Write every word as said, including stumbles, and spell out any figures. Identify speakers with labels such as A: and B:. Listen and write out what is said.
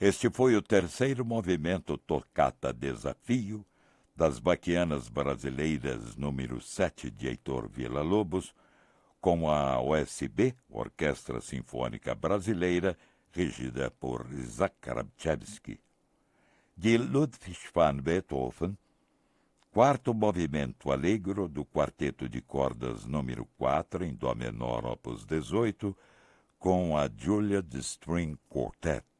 A: Este foi o terceiro movimento Toccata Desafio das Baquianas Brasileiras número sete de Heitor Villa-Lobos, com a O S B, Orquestra Sinfônica Brasileira, regida por Isaac Karabchevsky. De Ludwig van Beethoven, quarto movimento Allegro do Quarteto de Cordas número quatro, em Dó menor, opus dezoito, com a Juilliard String Quartet.